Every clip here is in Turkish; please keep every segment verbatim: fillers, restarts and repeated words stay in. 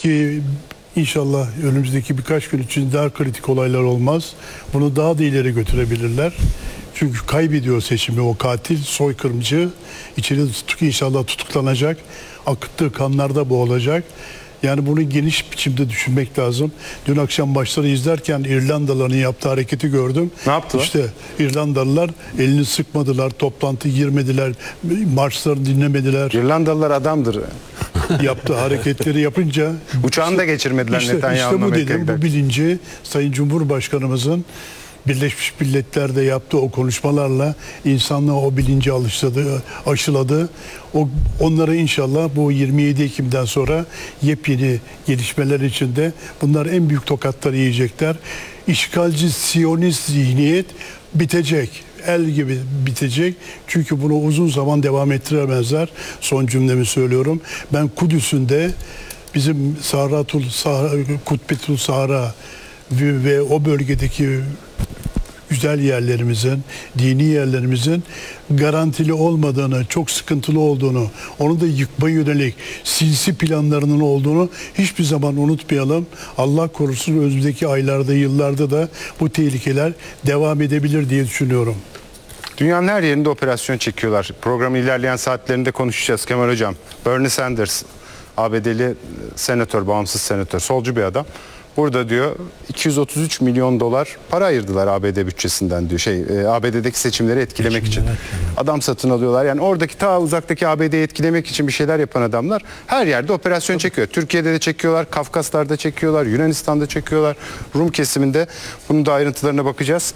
ki inşallah önümüzdeki birkaç gün için daha kritik olaylar olmaz. Bunu daha da ileri götürebilirler. Çünkü kaybediyor seçimi o katil, soykırımcı. İçeri tutuk inşallah tutuklanacak. Akıttığı kanlarda boğulacak. Yani bunu geniş biçimde düşünmek lazım. Dün akşam maçları izlerken İrlandalıların yaptığı hareketi gördüm. Ne yaptılar? İşte İrlandalılar elini sıkmadılar, toplantı girmediler, marşlarını dinlemediler. İrlandalılar adamdır. Yaptığı hareketleri yapınca Uçağını da geçirmediler işte, Netanyahu'nun işte bu Amerika'ya dedim, bu giderken. bilinci Sayın Cumhurbaşkanımızın Birleşmiş Milletler'de yaptığı o konuşmalarla insanlığa o bilinci alışladı, aşıladı. O, onları inşallah bu yirmi yedi Ekim'den sonra yepyeni gelişmeler içinde bunlar en büyük tokatları yiyecekler. İşgalci, Siyonist zihniyet bitecek. El gibi bitecek. Çünkü bunu uzun zaman devam ettiremezler. Son cümlemi söylüyorum. Ben Kudüs'ün de bizim Sahratul Sahra, Kutbetul Sahra ve, ve o bölgedeki güzel yerlerimizin, dini yerlerimizin garantili olmadığını, çok sıkıntılı olduğunu, onu da yıkma yönelik sinsi planlarının olduğunu hiçbir zaman unutmayalım. Allah korusun önümüzdeki aylarda, yıllarda da bu tehlikeler devam edebilir diye düşünüyorum. Dünyanın her yerinde operasyon çekiyorlar. Programın ilerleyen saatlerinde konuşacağız Kemal Hocam. Bernie Sanders, A B D'li senatör, bağımsız senatör, solcu bir adam. Burada diyor iki yüz otuz üç milyon dolar para ayırdılar A B D bütçesinden diyor. Şey A B D'deki seçimleri etkilemek için. Adam satın alıyorlar. Yani oradaki ta uzaktaki A B D'yi etkilemek için bir şeyler yapan adamlar her yerde operasyon çekiyor. Türkiye'de de çekiyorlar, Kafkaslar'da çekiyorlar, Yunanistan'da çekiyorlar, Rum kesiminde. Bunun da ayrıntılarına bakacağız.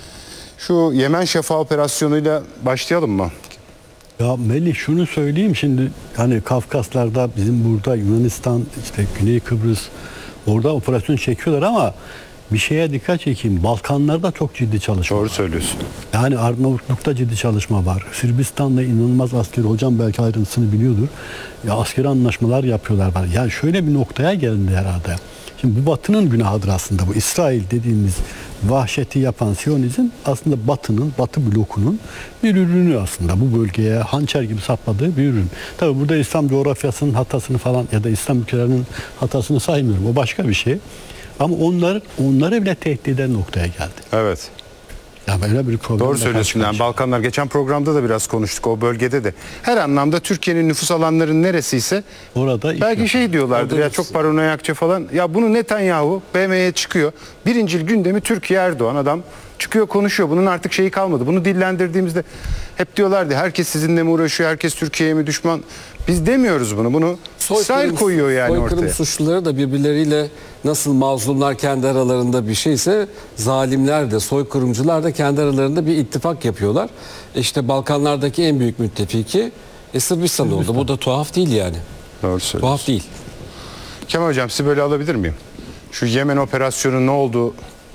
Şu Yemen Şafağı operasyonuyla başlayalım mı? Ya Melih şunu söyleyeyim şimdi hani Kafkaslar'da bizim burada Yunanistan işte Güney Kıbrıs orada operasyon çekiyorlar ama bir şeye dikkat çekeyim. Balkanlarda çok ciddi çalışma Doğru var. söylüyorsun. Yani Arnavutluk'ta ciddi çalışma var. Sırbistan'da inanılmaz askeri, hocam belki ayrıntısını biliyordur. Ya askeri anlaşmalar yapıyorlar. Var. Yani şöyle bir noktaya gelindi herhalde. Şimdi bu Batı'nın günahıdır aslında bu. İsrail dediğimiz vahşeti yapan Siyonizm aslında Batı'nın, Batı blokunun bir ürünü aslında. Bu bölgeye hançer gibi sapladığı bir ürün. Tabii burada İslam coğrafyasının hatasını falan ya da İslam ülkelerinin hatasını saymıyorum. O başka bir şey. Ama onlar onları bile tehdit eden noktaya geldi. Evet. Ya böyle bir problem. Doğru söylüyorsun. Yani Balkanlar geçen programda da biraz konuştuk o bölgede de. Her anlamda Türkiye'nin nüfus alanlarının neresiyse orada belki şey diyorlardır ya çok paranoyakça falan. Ya bunu Netanyahu B M'ye çıkıyor. Birincil gündemi Türkiye Erdoğan adam çıkıyor konuşuyor. Bunun artık şeyi kalmadı. Bunu dillendirdiğimizde hep diyorlardı herkes sizinle mi uğraşıyor? Herkes Türkiye'ye mi düşman? Biz demiyoruz bunu. Bunu Soykırım, İsrail koyuyor yani soykırım ortaya. suçluları da birbirleriyle nasıl mazlumlar kendi aralarında bir şeyse zalimler de soykırımcılar da kendi aralarında bir ittifak yapıyorlar. İşte Balkanlardaki en büyük müttefiki e, Sırbistan oldu. Bu da tuhaf değil yani. Doğru söylüyorsun. Tuhaf değil. Kemal Hocam sizi böyle alabilir miyim? Şu Yemen operasyonu ne oldu?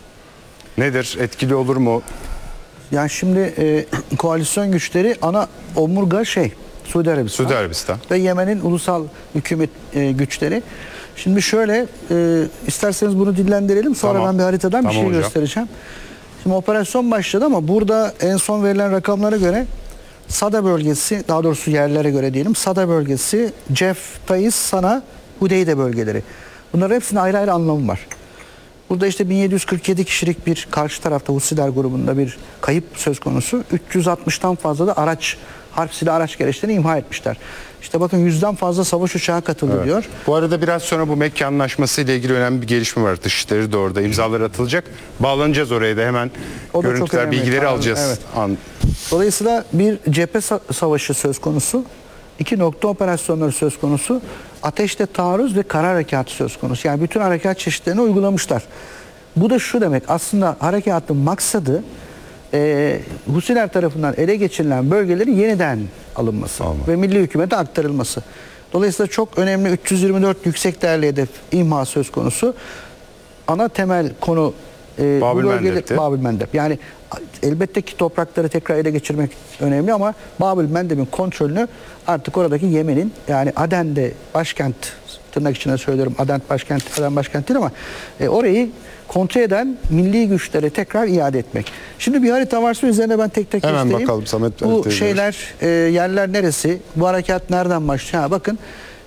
Nedir? Etkili olur mu? Yani şimdi e, koalisyon güçleri ana omurga şey Suudi Arabistan. Suudi Arabistan. Ve Yemen'in ulusal hükümet e, güçleri. Şimdi şöyle e, isterseniz bunu dillendirelim. Sonra Tamam. ben bir haritadan Tamam bir şey hocam. göstereceğim. Şimdi operasyon başladı ama burada en son verilen rakamlara göre Sada bölgesi, daha doğrusu yerlere göre diyelim. Sada bölgesi, Cef, Taiz, Sana, Hudeyde bölgeleri. Bunların hepsinin ayrı ayrı anlamı var. Burada işte bin yedi yüz kırk yedi kişilik bir karşı tarafta Husiler grubunda bir kayıp söz konusu. üç yüz altmıştan fazla da araç, harp silah araç gereçlerini imha etmişler. İşte bakın yüzden fazla savaş uçağı katıldı Evet. diyor. Bu arada biraz sonra bu Mekke Anlaşması ile ilgili önemli bir gelişme var. Dışişleri de orada imzalar atılacak. Bağlanacağız oraya da hemen O da çok görüntüler, önemli. bilgileri Tamam, alacağız. evet. An- Dolayısıyla bir cephe sa- savaşı söz konusu. İki nokta operasyonları söz konusu. Ateşte taarruz ve kara harekatı söz konusu. Yani bütün harekat çeşitlerini uygulamışlar. Bu da şu demek, aslında harekatın maksadı e, Husiler tarafından ele geçirilen bölgelerin yeniden alınması Tamam. ve milli hükümete aktarılması. Dolayısıyla çok önemli üç yüz yirmi dört yüksek değerli hedef imha söz konusu. Ana temel konu e, Babil bu bölgede Mendeb'ti. Babil Mendeb. Yani elbette ki toprakları tekrar ele geçirmek önemli ama Babil Mendeb'in kontrolünü artık oradaki Yemen'in, yani Aden'de başkent, tırnak içine söylüyorum Aden başkent, Aden başkent değil ama e, orayı kontrol eden milli güçlere tekrar iade etmek. Şimdi bir harita varsa üzerine ben tek tek Hemen göstereyim. bakalım Samet Bu Bey. şeyler, e, yerler neresi? Bu harekat nereden başlıyor? Ha, bakın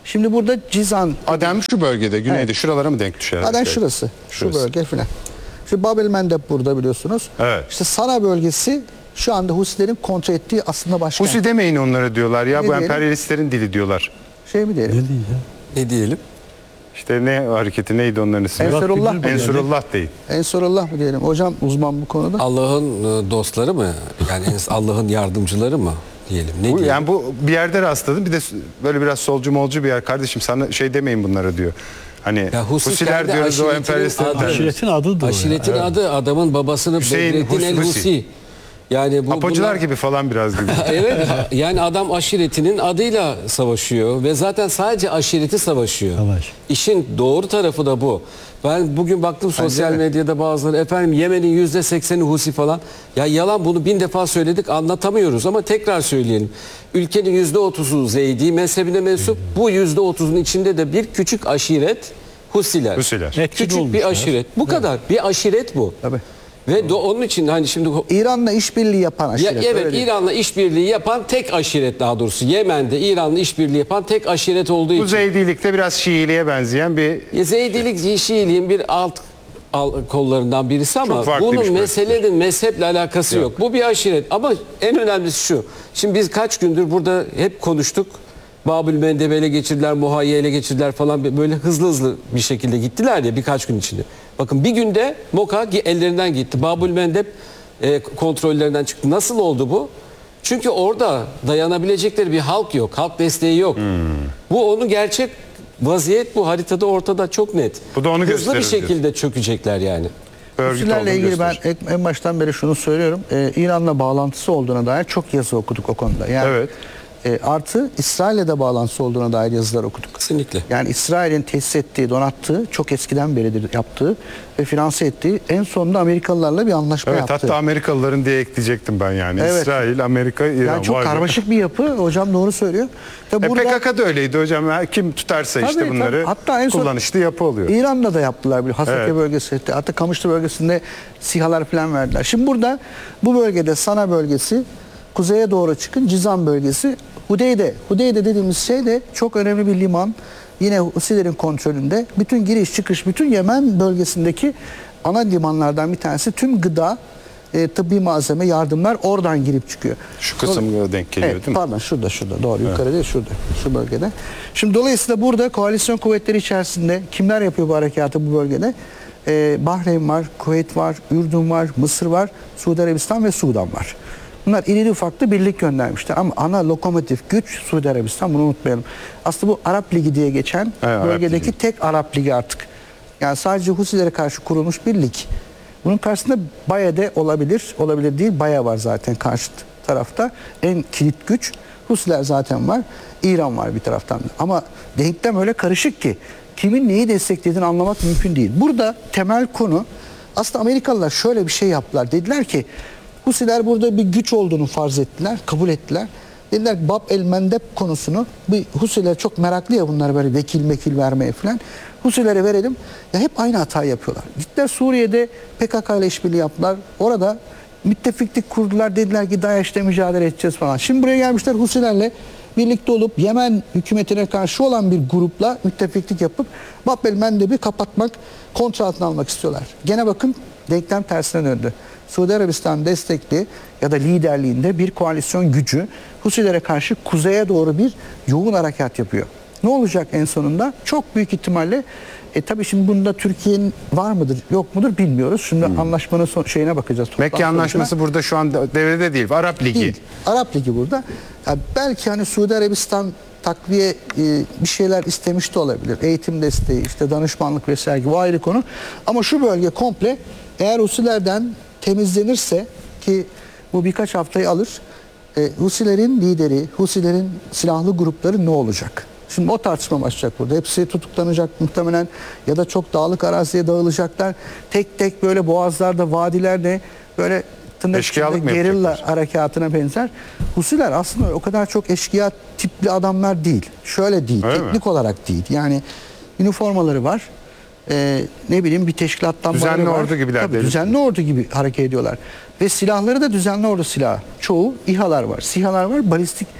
Şimdi burada Cizan, Adem şu bölgede, güneyde şuralara mı denk düşer? Aden şurası, Şurası. şu bölge filan. Şu Bab el Mendeb burada biliyorsunuz. Evet. İşte Sana bölgesi şu anda Husilerin kontrol ettiği aslında başkent. Husi demeyin onlara diyorlar ya, Ne bu diyelim? emperyalistlerin dili diyorlar. Şey mi diyelim? Ne diyeyim ya? Ne diyelim? İşte ne hareketi neydi onların ismi? Ensarullah mı? Ensurullah değil. Ensurullah mı diyelim? Hocam uzman bu konuda. Allah'ın e, dostları mı? Yani Allah'ın yardımcıları mı diyelim? Ne Bu, diyelim? yani bu bir yerde rastladım. Bir de böyle biraz solcu molcu bir yer. Kardeşim sana şey demeyin bunlara diyor. Hani Ya Husi Husiler kendi diyoruz, o aşiretinin emperyalistlerin adı. tercih. Aşiretin adıdır o ya. Aşiretin adı adamın babasını Hüseyin Bedrettin el Husi. Husi. Yani bu Apocular bunlar- gibi falan biraz gibi. Evet, yani adam aşiretinin adıyla savaşıyor ve zaten sadece aşireti savaşıyor. Savaş. İşin doğru tarafı da bu. Ben bugün baktım sosyal de. medyada bazıları efendim Yemen'in yüzde sekseni Husi falan. Ya yalan, bunu bin defa söyledik, anlatamıyoruz ama tekrar söyleyelim. Ülkenin yüzde otuzu Zeydi mezhebine mensup, bu yüzde otuzun içinde de bir küçük aşiret Husiler. Husiler. Etkili Küçük bir olmuşlar. aşiret. Bu kadar. Bir aşiret bu. Tabii. Ve do- onun için hani şimdi İran'la işbirliği yapan ya aşiret. evet, öyle değil. İran'la işbirliği yapan tek aşiret, daha doğrusu Yemen'de İran'la işbirliği yapan tek aşiret olduğu Bu için. Zeydilikte biraz Şiiliğe benzeyen bir Ya Zeydilik Şiiliğin bir alt al- kollarından birisi ama Çok farklı bir bunun şey. meselenin mezheple alakası yok. Bu bir aşiret ama en önemlisi şu. Şimdi biz kaç gündür burada hep konuştuk. Babül Mendeb'i ele geçirdiler, Muhayyi ele geçirdiler falan, böyle hızlı hızlı bir şekilde gittiler ya birkaç gün içinde. Bakın bir günde Moka gi- ellerinden gitti. Babül Mendeb e, kontrollerinden çıktı. Nasıl oldu bu? Çünkü orada dayanabilecekleri bir halk yok. Halk desteği yok. Bu onun gerçek vaziyet, bu haritada ortada çok net. Bu da onu Hızlı gösterir bir şekilde çökecekler yani. örgüt Husilerle olduğunu ilgili ben gösterir. en- en baştan beri şunu söylüyorum. Ee, İran'la bağlantısı olduğuna dair çok yazı okuduk o konuda. Yani Evet. e, artı İsrail'le de bağlantısı olduğuna dair yazılar okuduk. Kesinlikle. Yani İsrail'in tesis ettiği, donattığı, çok eskiden beridir yaptığı ve finanse ettiği, en sonunda Amerikalılarla bir anlaşma Evet, yaptı. hatta Amerikalıların diye ekleyecektim ben yani. Evet. İsrail, Amerika, İran. Yani çok Vay be. karmaşık bir yapı. Hocam doğru söylüyor. Tabii E, burada- P K K da öyleydi hocam. Her kim tutarsa işte Tabii, bunları tabii. Hatta en son- kullanışlı yapı oluyor. İran'da da yaptılar bir Hasake Evet. bölgesi. Hatta Kamışlı bölgesinde SİHA'lar falan verdiler. Şimdi burada bu bölgede Sana bölgesi, kuzeye doğru çıkın Cizan bölgesi, Hudeyde. Hudeyde dediğimiz şey de çok önemli bir liman. Yine Husilerin kontrolünde. Bütün giriş çıkış, bütün Yemen bölgesindeki ana limanlardan bir tanesi. Tüm gıda, e, tıbbi malzeme, yardımlar oradan girip çıkıyor. Şu kısım denk geliyor Evet, değil mi? pardon şurada şurada doğru yukarı değil şurada şu bölgede. Şimdi dolayısıyla burada koalisyon kuvvetleri içerisinde kimler yapıyor bu harekatı bu bölgede? Ee, Bahreyn var, Kuveyt var, Ürdün var, Mısır var, Suudi Arabistan ve Sudan var. Bunlar irili ufaklı birlik göndermişler ama ana lokomotif güç Suudi Arabistan, bunu unutmayalım. Aslında bu Arap Ligi diye geçen Evet, Arap bölgedeki Ligi. tek Arap Ligi artık. Yani sadece Husilere karşı kurulmuş bir lig. Bunun karşısında Baye'de olabilir, olabilir değil. Baye var zaten karşı tarafta. En kilit güç Husiler zaten var. İran var bir taraftan da. Ama denklem öyle karışık ki kimin neyi desteklediğini anlamak mümkün değil. Burada temel konu aslında Amerikalılar şöyle bir şey yaptılar. Dediler ki Husiler burada bir güç olduğunu farz ettiler, kabul ettiler. Dediler ki Bab el Mendeb konusunu, bir Husiler çok meraklı ya bunlar böyle vekil mekil vermeye falan. Husilere verelim. Ya hep aynı hatayı yapıyorlar. Gittiler Suriye'de P K K ile işbirliği yaptılar. Orada müttefiklik kurdular. Dediler ki DAEŞ'le mücadele edeceğiz falan. Şimdi buraya gelmişler Husilerle birlikte olup Yemen hükümetine karşı olan bir grupla müttefiklik yapıp Bab el Mendeb'i kapatmak, kontrol altına almak istiyorlar. Gene bakın denklem tersine döndü. Suudi Arabistan destekli ya da liderliğinde bir koalisyon gücü Husilere karşı kuzeye doğru bir yoğun harekat yapıyor. Ne olacak en sonunda? Çok büyük ihtimalle e tabii şimdi bunda Türkiye'nin var mıdır yok mudur bilmiyoruz. Şimdi anlaşmanın son şeyine bakacağız. Mekke Toplam Anlaşması sonucuna. burada şu an devrede değil. Arap Ligi. Değil. Arap Ligi burada. Ya belki hani Suudi Arabistan takviye e, bir şeyler istemiş de olabilir. Eğitim desteği, işte danışmanlık vesaire gibi, o ayrı konu. Ama şu bölge komple eğer Husilerden temizlenirse, ki bu birkaç haftayı alır, e, Husilerin lideri, Husilerin silahlı grupları ne olacak? Şimdi o tartışma başlayacak burada. Hepsi tutuklanacak muhtemelen ya da çok dağlık araziye dağılacaklar. Tek tek böyle boğazlarda, vadilerde böyle tırnak Eşkıyalık içinde mı gerilla yapacaklar? harekatına benzer. Husiler aslında o kadar çok eşkıya tipli adamlar değil. Şöyle değil, Öyle teknik mi? olarak değil. Yani üniformaları var. Ee, ne bileyim bir teşkilattan Düzenli var. ordu gibiler Tabii, devlet. düzenli ordu gibi hareket ediyorlar. Ve silahları da düzenli ordu silahı. Çoğu İHA'lar var, SİHA'lar var, balistik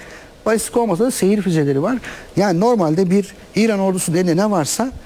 Balistik olmasa da seyir füzeleri var. Yani normalde bir İran ordusu elinde ne varsa